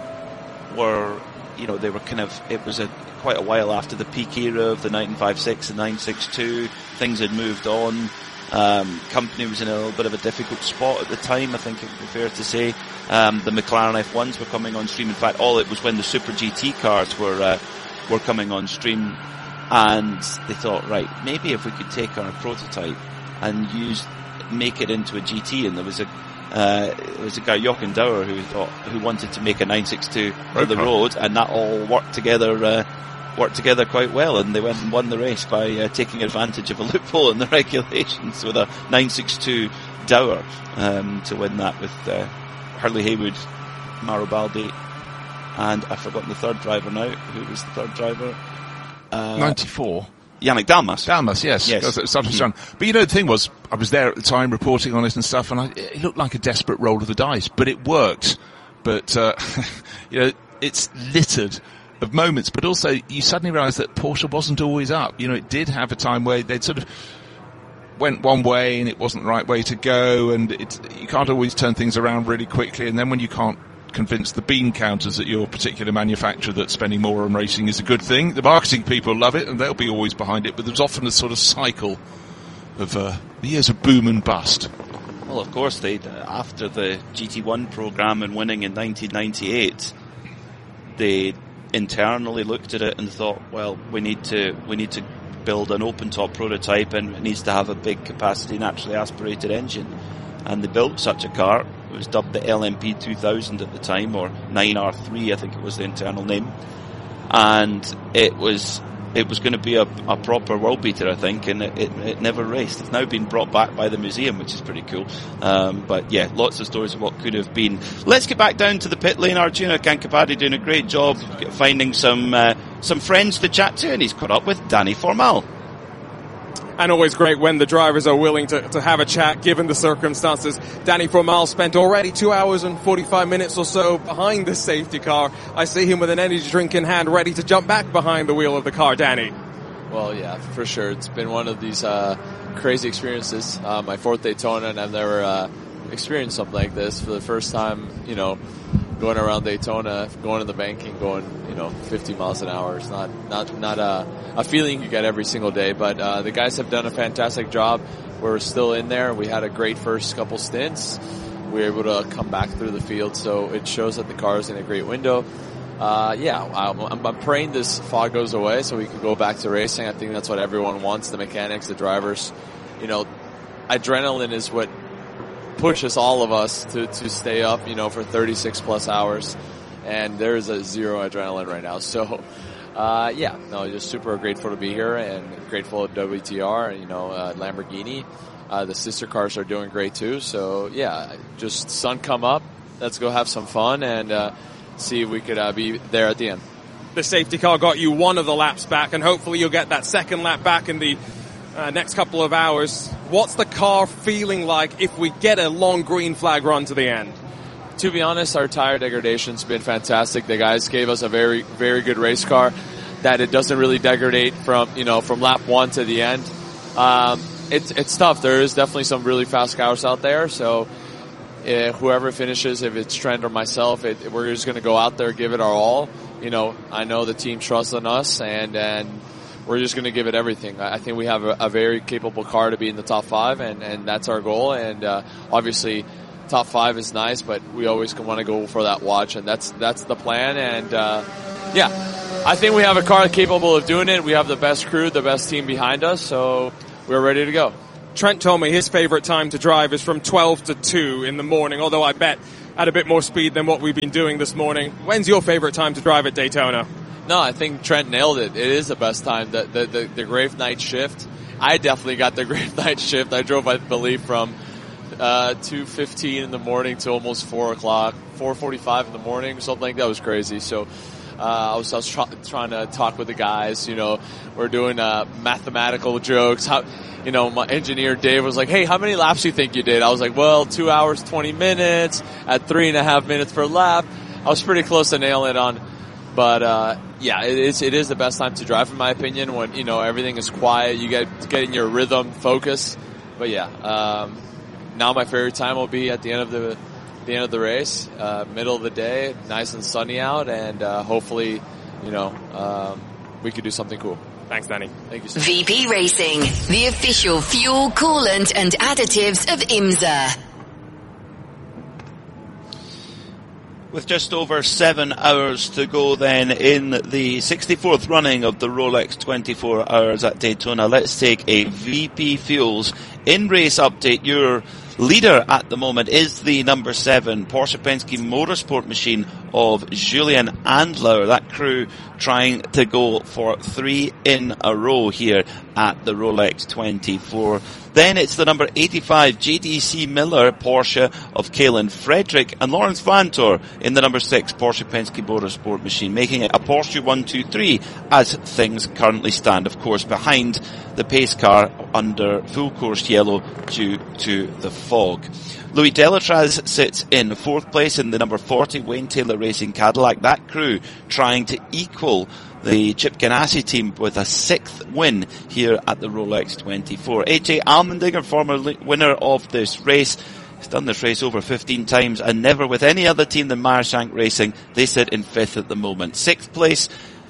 were, you know, they were kind of, it was a quite a while after the peak era of the nine fifty-six and nine sixty-two. Things had moved on. Um, company was in a little bit of a difficult spot at the time, I think it would be fair to say. Um, the McLaren F ones were coming on stream. In fact, all it was when the Super G T cars were, uh, were coming on stream. And they thought, right, maybe if we could take our prototype and use, make it into a G T. And there was a, uh, there was a guy, Jochen Dauer, who thought, who wanted to make a nine sixty-two for the road, and that all worked together, uh, worked together quite well, and they went and won the race by uh, taking advantage of a loophole in the regulations with a nine sixty-two Dauer, um, to win that with, uh, Hurley Haywood, Mauro Baldi, and I've forgotten the third driver now. Who was the third driver? Uh, ninety-four. Yannick Dalmas. Dalmas, yes. Yes. Mm-hmm. But you know, the thing was, I was there at the time reporting on it and stuff, and I, it looked like a desperate roll of the dice, but it worked. But, uh, you know, it's littered of moments, but also you suddenly realise that Porsche wasn't always up. You know, it did have a time where they'd sort of went one way and it wasn't the right way to go, and it's, you can't always turn things around really quickly, and then when you can't convince the bean counters at your particular manufacturer that spending more on racing is a good thing, the marketing people love it and they'll be always behind it, but there's often a sort of cycle of uh, the years of boom and bust. Well, of course, they uh, after the G T one program and winning in nineteen ninety-eight, they internally looked at it and thought, well, we need to we need to build an open top prototype, and it needs to have a big capacity naturally aspirated engine. And they built such a car. It was dubbed the L M P two thousand at the time, or nine R three, I think it was the internal name. And it was it was going to be a, a proper world beater, I think, and it, it, it never raced. It's now been brought back by the museum, which is pretty cool. Um, but yeah, lots of stories of what could have been. Let's get back down to the pit lane. Arjuna Kankapati doing a great job finding some uh, some friends to chat to, and he's caught up with Danny Formal. And always great when the drivers are willing to, to have a chat, given the circumstances. Danny Formal spent already two hours and forty-five minutes or so behind the safety car. I see him with an energy drink in hand, ready to jump back behind the wheel of the car. Danny. Well, yeah, for sure. It's been one of these uh, crazy experiences. Uh, my fourth Daytona, and I've never uh, experienced something like this. For the first time, you know, going around Daytona, going to the banking, going, you know, fifty miles an hour. It's not, not, not a, a feeling you get every single day, but, uh, the guys have done a fantastic job. We're still in there. We had a great first couple stints. We were able to come back through the field, so it shows that the car is in a great window. Uh, yeah, I'm, I'm praying this fog goes away so we can go back to racing. I think that's what everyone wants, the mechanics, the drivers. You know, adrenaline is what pushes all of us to, to stay up, you know, for thirty-six plus hours. And there's a zero adrenaline right now. So, uh, yeah, no, just super grateful to be here and grateful at W T R, you know, uh, Lamborghini. Uh, the sister cars are doing great too. So, yeah, just sun come up. Let's go have some fun and, uh, see if we could, uh, be there at the end. The safety car got you one of the laps back, and hopefully you'll get that second lap back in the Uh, next couple of hours. What's the car feeling like if we get a long green flag run to the end? To be honest, our tire degradation's been fantastic. The guys gave us a very, very good race car that it doesn't really degrade from, you know, from lap one to the end. Um, it's, it's tough. There is definitely some really fast cars out there. So, uh, whoever finishes, if it's Trent or myself, it, we're just going to go out there, give it our all. You know, I know the team trusts in us, and, and, we're just going to give it everything. I think we have a, a very capable car to be in the top five, and, and that's our goal. And uh, obviously, top five is nice, but we always want to go for that watch, and that's that's the plan. And uh, yeah, I think we have a car capable of doing it. We have the best crew, the best team behind us, so we're ready to go. Trent told me his favorite time to drive is from twelve to two in the morning, although I bet at a bit more speed than what we've been doing this morning. When's your favorite time to drive at Daytona? No, I think Trent nailed it. It is the best time. The the the, the Grave Night shift. I definitely got the Grave Night shift. I drove, I believe, from uh, two fifteen in the morning to almost four o'clock, four forty-five in the morning, something like that. Was crazy. So uh, I was I was try, trying to talk with the guys. You know, we're doing uh, mathematical jokes. How, you know, my engineer Dave was like, "Hey, how many laps do you think you did?" I was like, "Well, two hours twenty minutes at three and a half minutes per lap." I was pretty close to nailing it on. But, uh, yeah, it is, it is the best time to drive, in my opinion, when, you know, everything is quiet, you get, get in your rhythm, focus. But yeah, um, now my favorite time will be at the end of the, the end of the race, uh, middle of the day, nice and sunny out, and, uh, hopefully, you know, um, we could do something cool. Thanks, Danny. Thank you so much. V P Racing, the official fuel, coolant and additives of IMSA. With just over seven hours to go then in the sixty-fourth running of the Rolex twenty-four hours at Daytona, let's take a V P Fuels in-race update. Your leader at the moment is the number seven Porsche Penske Motorsport machine of Julian Andlauer. That crew trying to go for three in a row here at the Rolex twenty-four. Then it's the number eighty-five J D C Miller Porsche of Kalen Frederick and Lawrence Vantor in the number six Porsche Penske Motorsport machine, making it a Porsche one two three as things currently stand, of course, behind the pace car under full course yellow due to the fog. Louis Delatraz sits in fourth place in the number forty Wayne Taylor Racing Cadillac. That crew trying to equal the Chip Ganassi team with a sixth win here at the Rolex twenty-four. A J Allmendinger, former winner of this race, has done this race over fifteen times and never with any other team than Meyershank Racing. They sit in fifth at the moment. Sixth place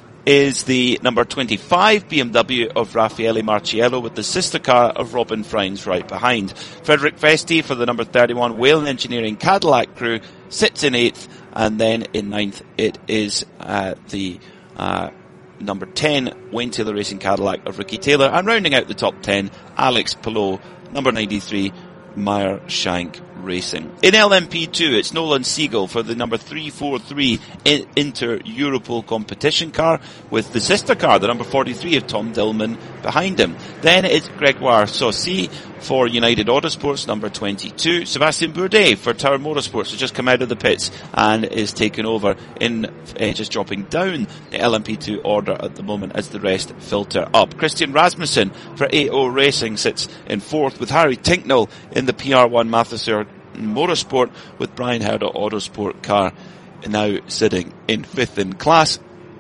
is the number twenty-five B M W of Raffaele Marciello with the sister car of Robin Freins right behind. Frederick Vesti for the number thirty-one Whalen Engineering Cadillac crew sits in eighth, and then in ninth it is uh, the uh, number ten Wayne Taylor Racing Cadillac of Ricky Taylor, and rounding out the top ten, Alex Palou, number ninety-three Meyershank Racing. In L M P two, it's Nolan Siegel for the number three forty-three Inter Europol competition car with the sister car, the number forty-three of Tom Dillman behind him. Then it's Gregoire Saucy for United Autosports, number twenty-two. Sebastian Bourdais for Tower Motorsports has just come out of the pits and is taken over in uh, just dropping down the L M P two order at the moment as the rest filter up. Christian Rasmussen for A O Racing sits in fourth with Harry Tinknell in the P R one Mathieu Motorsport with Brian Herder Autosport car now sitting in fifth in class.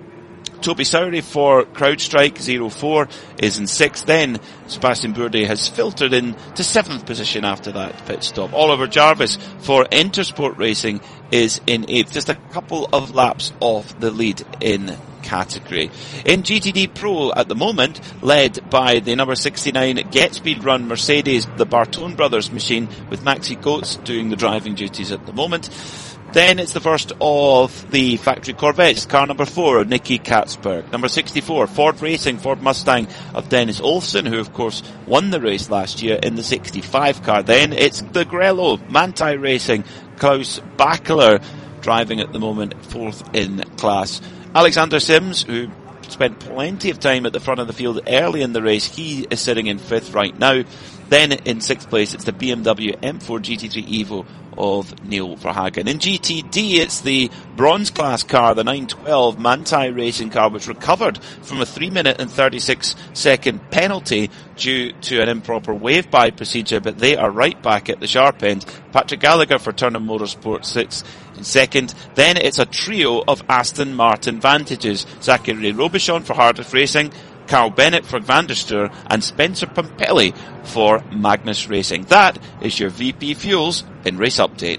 Toby Sowry for CrowdStrike zero four is in sixth. Then Sebastian Bourdais has filtered in to seventh position after that pit stop. Oliver Jarvis for Intersport Racing is in eighth, just a couple of laps off the lead in category. In G T D Pro at the moment, led by the number sixty-nine Get Speed Run Mercedes, the Bartone Brothers machine, with Maxi Coates doing the driving duties at the moment. Then it's the first of the factory Corvettes, car number four of Nicky Katzberg. Number sixty-four, Ford Racing, Ford Mustang of Dennis Olsen, who of course won the race last year in the sixty-five car. Then it's the Grello, Manti Racing, Klaus Bachler driving at the moment, fourth in class. Alexander Sims, who spent plenty of time at the front of the field early in the race, he is sitting in fifth right now. Then in sixth place, it's the B M W M four G T three Evo of Neil Verhagen. In G T D, it's the bronze class car, the nine twelve Manti Racing car, which recovered from a three minute and thirty-six second penalty due to an improper wave-by procedure, but they are right back at the sharp end. Patrick Gallagher for Turner Motorsport sits in second. Then it's a trio of Aston Martin Vantages. Zachary Robichon for Hardif Racing, Carl Bennett for Van der Stur, and Spencer Pampelli for Magnus Racing. That is your V P Fuels in Race Update.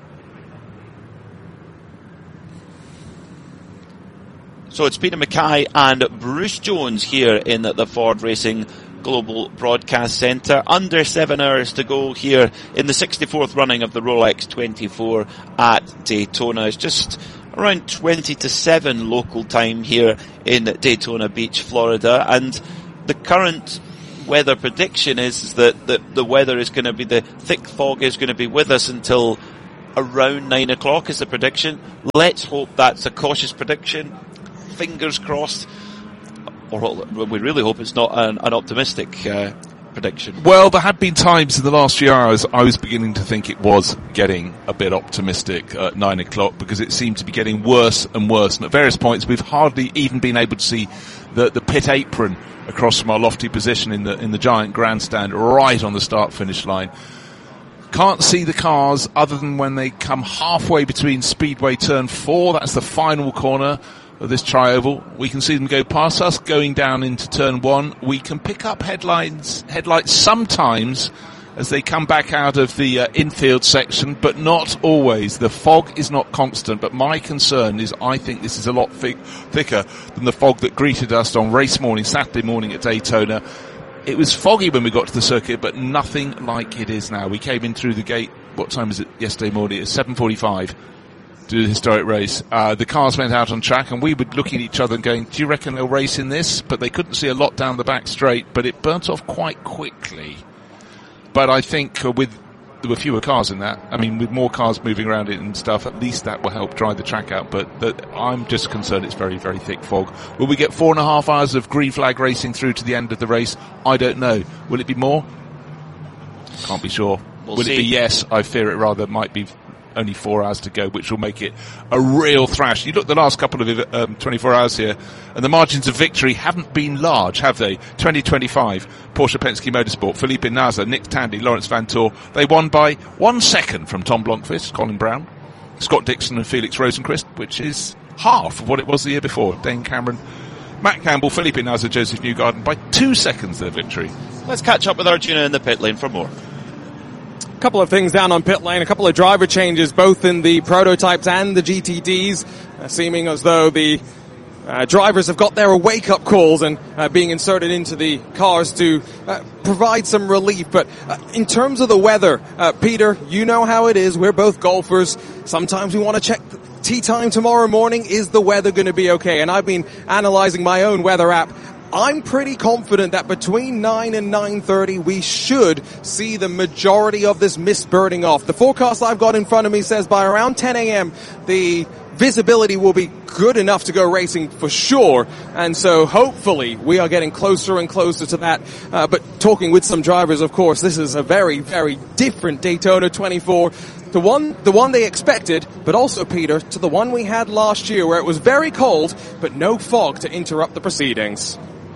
So it's Peter Mackay and Bruce Jones here in the Ford Racing Global Broadcast Centre. Under seven hours to go here in the sixty-fourth running of the Rolex twenty-four at Daytona. It's just around twenty to seven local time here in Daytona Beach, Florida, and the current weather prediction is that the, the weather is going to be, the thick fog is going to be with us until around nine o'clock is the prediction. Let's hope that's a cautious prediction. Fingers crossed. Or we really hope it's not an, an optimistic uh, prediction. Well, there have been times in the last few hours I was beginning to think it was getting a bit optimistic at nine o'clock, because it seemed to be getting worse and worse. And at various points we've hardly even been able to see the, the pit apron across from our lofty position in the in the giant grandstand right on the start-finish line. Can't see the cars other than when they come halfway between Speedway Turn four. That's the final corner of this tri-oval. We can see them go past us, going down into Turn one. We can pick up headlines, headlights sometimes as they come back out of the uh, infield section, but not always. The fog is not constant, but my concern is I think this is a lot thick, thicker than the fog that greeted us on race morning, Saturday morning at Daytona. It was foggy when we got to the circuit, but nothing like it is now. We came in through the gate, what time was it yesterday morning? It was seven forty-five to do the historic race. Uh, the cars went out on track, and we were looking at each other and going, do you reckon they'll race in this? But they couldn't see a lot down the back straight, but it burnt off quite quickly. But I think uh, with there were fewer cars in that. I mean, with more cars moving around it and stuff, at least that will help dry the track out. But the, I'm just concerned it's very, very thick fog. Will we get four and a half hours of green flag racing through to the end of the race? I don't know. Will it be more? Can't be sure. We'll will see. it be yes? I fear it rather might be only four hours to go, which will make it a real thrash. You look at the last couple of um, twenty-four hours here, and the margins of victory haven't been large, have they? twenty twenty-five, Porsche Penske Motorsport, Felipe Nasr, Nick Tandy, Lawrence Vantor. They won by one second from Tom Blomqvist, Colin Brown, Scott Dixon and Felix Rosenqvist, which is half of what it was the year before. Dane Cameron, Matt Campbell, Felipe Nasr, Joseph Newgarden by two seconds their victory. Let's catch up with Arjuna in the pit lane for more. Couple of things down on pit lane, a couple of driver changes both in the prototypes and the G T Ds, uh, seeming as though the uh, drivers have got their wake-up calls and uh, being inserted into the cars to uh, provide some relief. But uh, in terms of the weather, uh, Peter, you know how it is. We're both golfers. Sometimes we want to check the tee time tomorrow morning. Is the weather going to be okay? And I've been analyzing my own weather app. I'm pretty confident that between nine and nine thirty we should see the majority of this mist burning off. The forecast I've got in front of me says by around ten a.m. the visibility will be good enough to go racing for sure, and so hopefully we are getting closer and closer to that. Uh, but talking with some drivers, of course, this is a very, very different Daytona twenty-four. The one, the one they expected, but also, Peter, to the one we had last year where it was very cold, but no fog to interrupt the proceedings.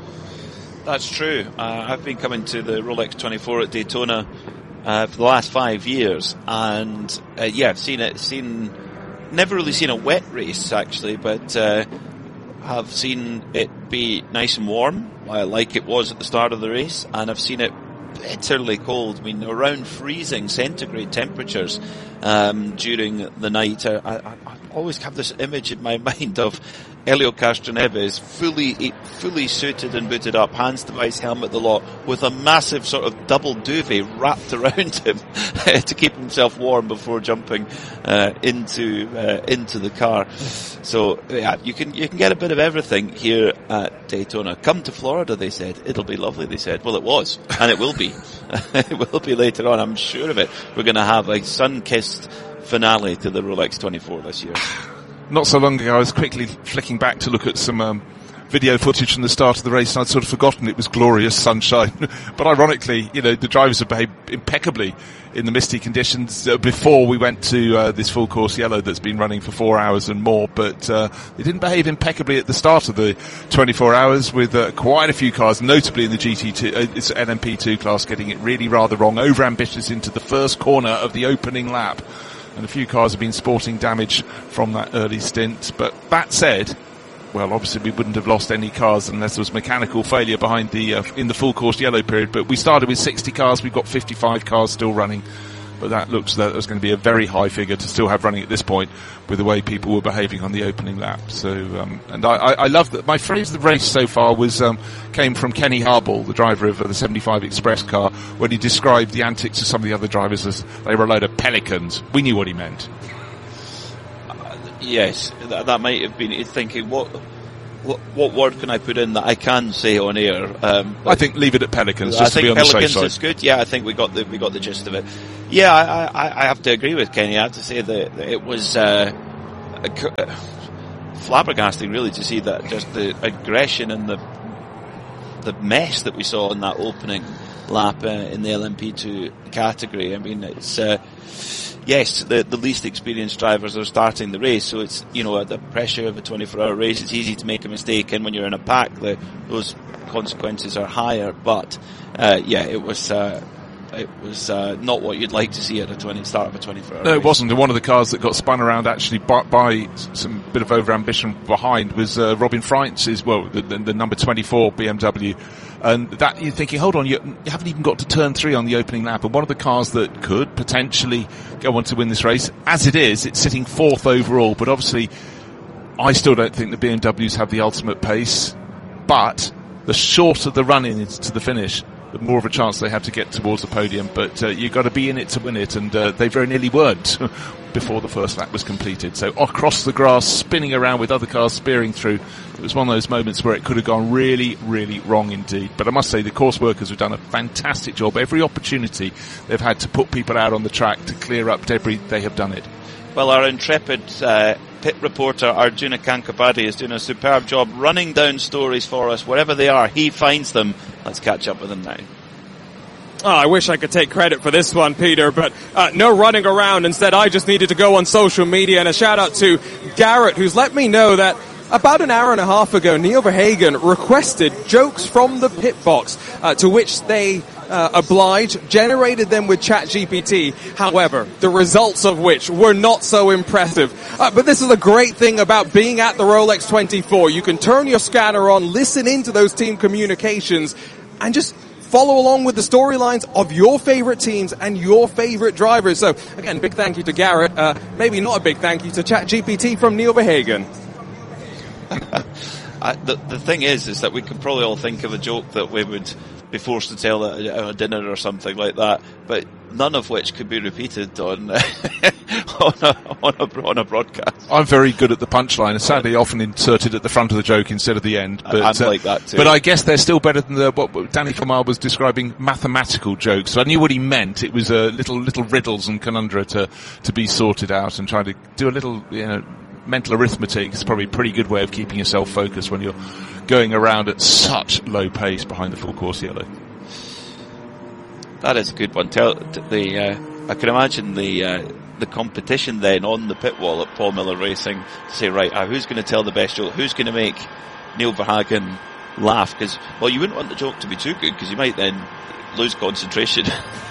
That's true. Uh, I've been coming to the Rolex twenty-four at Daytona uh, for the last five years, and uh, yeah, I've seen it. Seen, never really seen a wet race actually, but uh, have seen it be nice and warm, uh, like it was at the start of the race, and I've seen it bitterly cold. I mean, around freezing centigrade temperatures um, during the night. I, I, I always have this image in my mind of Elio Castroneves fully fully suited and booted up, hands to his helmet the lot, with a massive sort of double duvet wrapped around him to keep himself warm before jumping uh, into uh, into the car. So yeah, you can you can get a bit of everything here at Daytona. Come to Florida, they said. It'll be lovely, they said. Well, it was, and it will be. It will be later on, I'm sure of it. We're going to have a sun-kissed finale to the Rolex twenty-four this year. Not so long ago, I was quickly flicking back to look at some um, video footage from the start of the race, and I'd sort of forgotten it was glorious sunshine. But ironically, you know, the drivers have behaved impeccably in the misty conditions uh, before we went to uh, this full course yellow that's been running for four hours and more. But uh, they didn't behave impeccably at the start of the twenty-four hours, with uh, quite a few cars, notably in the G T two, uh, it's N M P two class, getting it really rather wrong, over-ambitious into the first corner of the opening lap. And a few cars have been sporting damage from that early stint. But that said, well, obviously we wouldn't have lost any cars unless there was mechanical failure behind the uh, in the full course yellow period. But we started with sixty cars, we've got fifty-five cars still running. But that looks that was going to be a very high figure to still have running at this point, with the way people were behaving on the opening lap. So, um, and I, I, I love that. My phrase of the race so far was um, came from Kenny Harbaugh, the driver of uh, the seventy-five Express car, when he described the antics of some of the other drivers as they were a load of pelicans. We knew what he meant. Yes, that, that might have been it, thinking what, what what word can I put in that I can say on air. Um, I think leave it at Pelicans I just to think be on Pelicans the safe side. is good. Yeah, I think we got the we got the gist of it. Yeah, I, I, I have to agree with Kenny. I have to say that it was uh, a, flabbergasting, really, to see that just the aggression and the the mess that we saw in that opening lap uh, in the L M P two category. I mean, it's uh, yes, the the least experienced drivers are starting the race, so it's, you know, the pressure of a twenty-four hour race. It's easy to make a mistake, and when you're in a pack, the, those consequences are higher. But uh, yeah, it was. Uh, It was uh, not what you'd like to see at a twenty start of a twenty-four hour No, race. it wasn't. And one of the cars that got spun around actually by, by some bit of over-ambition behind was uh, Robin Freintz's, well, the, the, the number twenty-four B M W. And that, you're thinking, hold on, you, you haven't even got to turn three on the opening lap. And one of the cars that could potentially go on to win this race, as it is, it's sitting fourth overall. But obviously, I still don't think the B M Ws have the ultimate pace. But the shorter the run-in is to the finish, the more of a chance they have to get towards the podium. But uh, you've got to be in it to win it, and uh, they very nearly weren't before the first lap was completed. So across the grass, spinning around with other cars spearing through, it was one of those moments where it could have gone really, really wrong indeed. But I must say, the course workers have done a fantastic job. Every opportunity they've had to put people out on the track to clear up debris, they have done it. Well, our intrepid uh, pit reporter Arjuna Kankapati is doing a superb job running down stories for us wherever they are. He finds them. Let's catch up with him now. Oh, I wish I could take credit for this one, Peter, but uh, no running around. Instead, I just needed to go on social media, and a shout out to Garrett, who's let me know that about an hour and a half ago, Neil Verhagen requested jokes from the pit box, uh, to which they uh, obliged, generated them with ChatGPT. However, the results of which were not so impressive. Uh, but this is a great thing about being at the Rolex twenty-four. You can turn your scanner on, listen into those team communications, and just follow along with the storylines of your favorite teams and your favorite drivers. So, again, big thank you to Garrett. Uh, maybe not a big thank you to ChatGPT from Neil Verhagen. uh, the, the thing is, is that we can probably all think of a joke that we would be forced to tell at a, at a dinner or something like that, but none of which could be repeated on uh, on, a, on, a, on a broadcast. I'm very good at the punchline, and sadly often inserted at the front of the joke instead of the end. But, I'm uh, like that too. But I guess they're still better than the, what Danny Kamar was describing, mathematical jokes. So I knew what he meant. It was uh, little little riddles and conundra to to be sorted out, and try to do a little, you know, mental arithmetic. Is probably a pretty good way of keeping yourself focused when you're going around at such low pace behind the full course yellow. That is a good one. Tell the uh, I can imagine the uh, the competition then on the pit wall at Paul Miller Racing to say, right, uh, who's going to tell the best joke? Who's going to make Neil Verhagen laugh? Because, well, you wouldn't want the joke to be too good, because you might then lose concentration.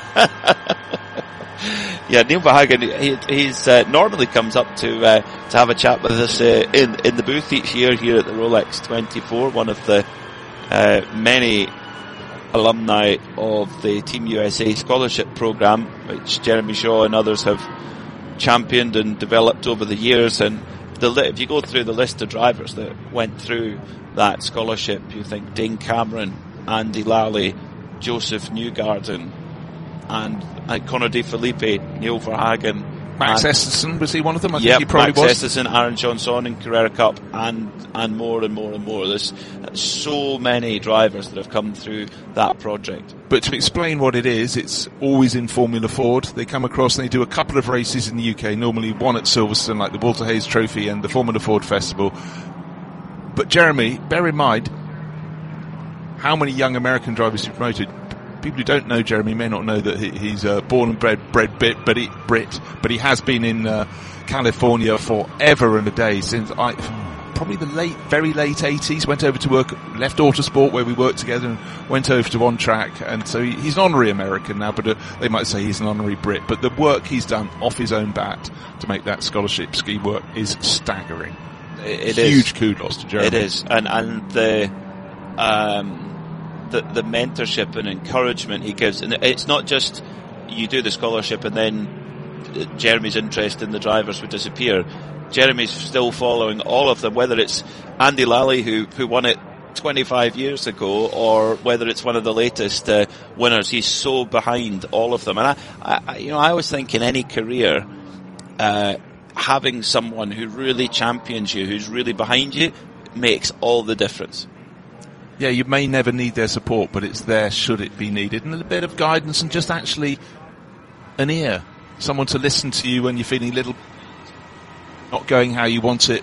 Yeah, Neil Verhagen, he he's, uh, normally comes up to uh, to have a chat with us uh, in in the booth each year here at the Rolex twenty-four, one of the uh, many alumni of the Team U S A scholarship program, which Jeremy Shaw and others have championed and developed over the years. And the if you go through the list of drivers that went through that scholarship, you think Dane Cameron, Andy Lally, Joseph Newgarden, and uh, Conor De Felipe, Neil Verhagen, Max Esterson, was he one of them? I yep, think he probably Max was. Esterson, Aaron Johnson in Carrera Cup, and and more and more and more. There's so many drivers that have come through that project. But to explain what it is, it's always in Formula Ford. They come across and they do a couple of races in the U K, normally one at Silverstone, like the Walter Hayes Trophy and the Formula Ford Festival. But Jeremy, bear in mind how many young American drivers he promoted. People who don't know Jeremy may not know that he, he's uh, born and bred, bred Brit, but he, Brit, but he has been in uh, California forever and a day since I, probably the late, very late eighties. Went over to work, left Autosport where we worked together, and went over to On Track. And so he, he's an honorary American now, but uh, they might say he's an honorary Brit. But the work he's done off his own bat to make that scholarship scheme work is staggering. It, it Huge is. kudos to Jeremy. It is, and and the um. The, the mentorship and encouragement he gives, and it's not just you do the scholarship and then Jeremy's interest in the drivers would disappear. Jeremy's still following all of them, whether it's Andy Lally who, who won it twenty-five years ago, or whether it's one of the latest uh, winners. He's so behind all of them. And I, I, you know, I always think in any career, uh, having someone who really champions you, who's really behind you, makes all the difference. Yeah, you may never need their support, but it's there should it be needed. And a bit of guidance and just actually an ear. Someone to listen to you when you're feeling a little not going how you want it